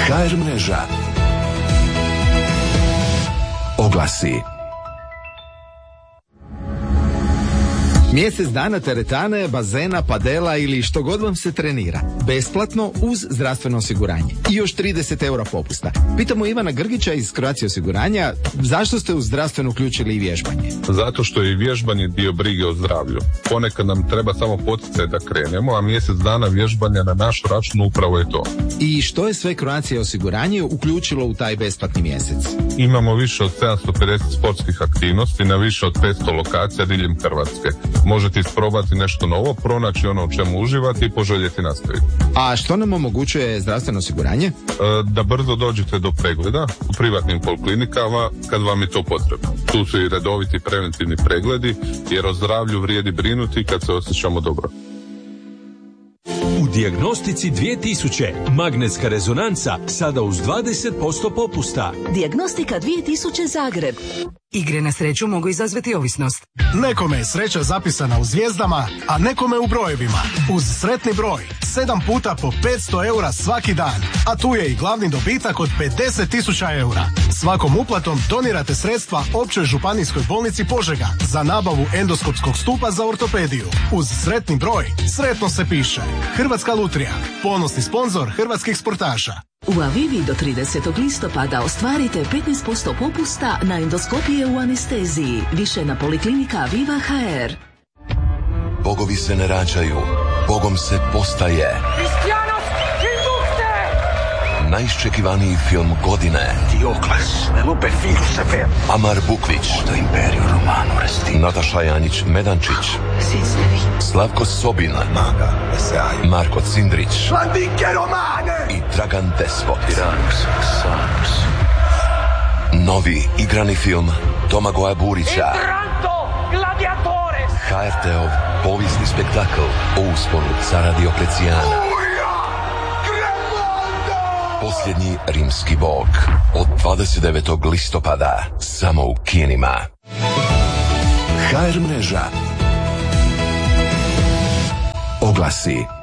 HR mreža. Oglasi. Mjesec dana teretane, bazena, padela ili što god vam se trenira. Besplatno uz zdravstveno osiguranje. I još 30 eura popusta. Pitamo Ivana Grgića iz Croatia osiguranja, zašto ste u zdravstveno uključili i vježbanje? Zato što je i vježbanje dio brige o zdravlju. Ponekad nam treba samo poticaj da krenemo, a mjesec dana vježbanja na naš račun upravo je to. I što je sve Croatia osiguranje uključilo u taj besplatni mjesec? Imamo više od 750 sportskih aktivnosti na više od 500 lokacija diljem Hrvatske. Možete isprobati nešto novo, pronaći ono u čemu uživati i poželjeti nastaviti. A što nam omogućuje zdravstveno osiguranje? Da brzo dođete do pregleda u privatnim poliklinikama kad vam je to potrebno. Tu su i redoviti preventivni pregledi, jer o zdravlju vrijedi brinuti kad se osjećamo dobro. U Dijagnostici 2000 magnetska rezonanca sada uz 20% popusta. Dijagnostika 2000 Zagreb. Igre na sreću mogu izazvati ovisnost. Nekome je sreća zapisana u zvijezdama, a nekome u brojevima. Uz sretni broj 7 puta po 500 eura svaki dan. A tu je i glavni dobitak od 50.000 eura. Svakom uplatom donirate sredstva Općoj županijskoj bolnici Požega za nabavu endoskopskog stupa za ortopediju. Uz sretni broj sretno se piše. Hrvatska lutrija, ponosni sponzor hrvatskih sportaša. U Avivi do 30. listopada ostvarite 15% popusta na endoskopije u anesteziji. Više na poliklinika Aviva HR. Bogovi se ne rađaju, Bogom se postaje. Najiščekivaniji film godine. Diokles, ne lupe film se film. Amar Bukvić, to Imperio Romano Resti. Nataša Janjić-Medančić, Slavko Sobin, Marko Cindrić i Dragan Despot. Novi igrani film Domagoja Burića. HRT-ov povijesni spektakl o usponu cara Dioklecijana. Posljednji rimski bog od 29. listopada samo u kinima. HR mreža. Oglasi.